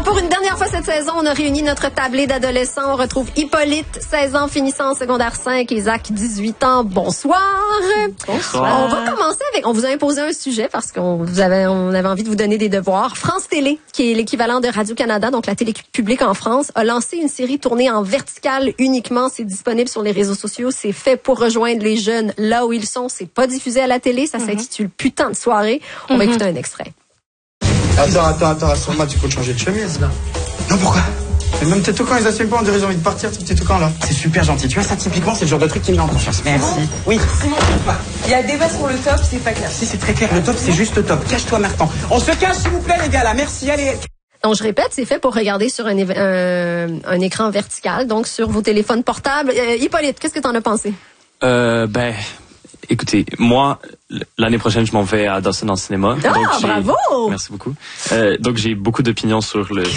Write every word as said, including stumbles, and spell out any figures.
pour une dernière fois cette saison, on a réuni notre tablée d'adolescents. On retrouve Hippolyte, seize ans, finissant en secondaire cinq, Isaac, dix-huit ans. Bonsoir. Bonsoir. On va commencer avec, on vous a imposé un sujet parce qu'on vous avait, on avait envie de vous donner des devoirs. France Télé, qui est l'équivalent de Radio-Canada, donc la télé publique en France, a lancé une série tournée en verticale uniquement. C'est disponible sur les réseaux sociaux. C'est fait pour rejoindre les jeunes là où ils sont. C'est pas diffusé à la télé. Ça mm-hmm. s'intitule Putain de soirée. On mm-hmm. va écouter un extrait. Attends, attends, attends, assure-moi, tu peux te changer de chemise, là. Non, pourquoi? Mais même tes toucans, ils assument pas, on dirait ils ont envie de partir, tes petits toucans, là. C'est super gentil, tu vois, ça, typiquement, c'est le genre de truc qui me met en confiance. Merci. Oui. Il y a débat sur le top, c'est pas clair. Si, c'est très clair, le top, c'est juste top. Cache-toi, Martin. On se cache, s'il vous plaît, les gars, là, merci, allez. Donc, je répète, c'est fait pour regarder sur un, un, un écran vertical, donc sur vos téléphones portables. Euh, Hippolyte, qu'est-ce que t'en as pensé? Euh, ben... Écoutez, moi, l'année prochaine, je m'en vais à Dawson en cinéma. Ah, donc bravo! Merci beaucoup. Euh, donc, j'ai beaucoup d'opinions sur le